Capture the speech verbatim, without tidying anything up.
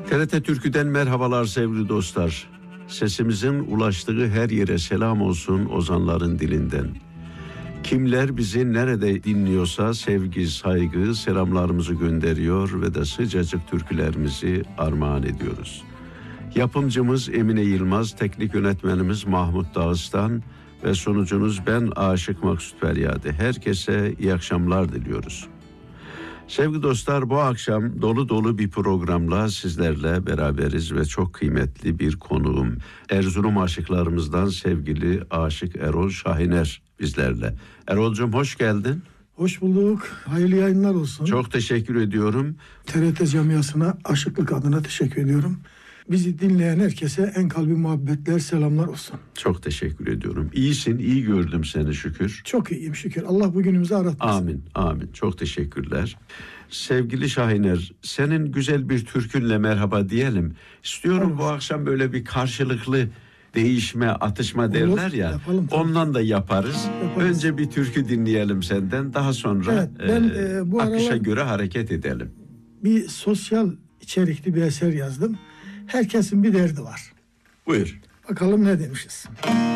T R T Türkü'den merhabalar sevgili dostlar. Sesimizin ulaştığı her yere selam olsun ozanların dilinden. Kimler bizi nerede dinliyorsa sevgi, saygı, selamlarımızı gönderiyor ve de sıcacık türkülerimizi armağan ediyoruz. Yapımcımız Emine Yılmaz, teknik yönetmenimiz Mahmut Dağıstan ve sunucunuz ben Aşık Maksut Feryadi. Herkese iyi akşamlar diliyoruz. Sevgili dostlar, bu akşam dolu dolu bir programla sizlerle beraberiz ve çok kıymetli bir konuğum. Erzurum aşıklarımızdan sevgili Aşık Erol Şahiner bizlerle. Erol'cum hoş geldin. Hoş bulduk. Hayırlı yayınlar olsun. Çok teşekkür ediyorum. T R T camiasına aşıklık adına teşekkür ediyorum. Bizi dinleyen herkese en kalbi muhabbetler, selamlar olsun. Çok teşekkür ediyorum. İyisin, iyi gördüm seni şükür. Çok iyiyim şükür. Allah bugünümüzü aratmasın. Amin, amin. Çok teşekkürler. Sevgili Şahiner, senin güzel bir türkünle merhaba diyelim. İstiyorum Olur. Bu akşam böyle bir karşılıklı değişme, atışma derler ya. Yapalım, tabii. Ondan da yaparız. Yaparız. Önce bir türkü dinleyelim senden. Daha sonra Evet, ben, e, e, bu akışa aralar- göre hareket edelim. Bir sosyal içerikli bir eser yazdım. Herkesin bir derdi var. Buyur. Bakalım ne demişiz.